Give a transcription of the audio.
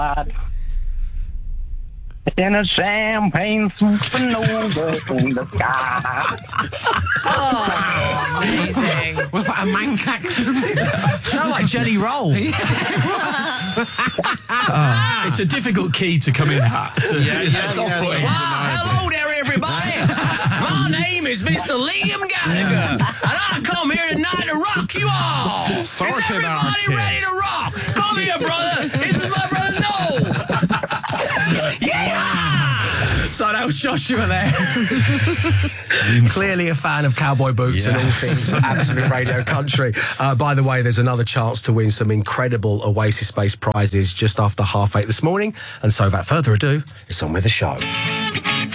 In a champagne supernova in the sky. Oh, amazing. Was that a Manc accent? Sound like Jelly Roll. It's a difficult key to come in at. It's off-putting. Hello there, everybody. My name is Mr. Liam Gallagher, and I come here tonight to rock you all. Sorted Is everybody out, kid. ready to rock? Come here, brother. This is my brother Noel. Yeah! So that was Joshua there. Clearly a fan of cowboy boots and all things Absolute Radio Country. By the way, there's another chance to win some incredible Oasis-based prizes just after 8:30 this morning. And so without further ado, it's on with the show.